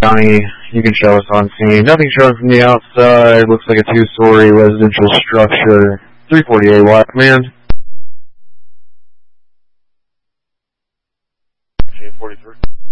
County, you can show us on scene. Nothing showing from the outside. Looks like a 2-story residential structure. 348 Watt command. J43.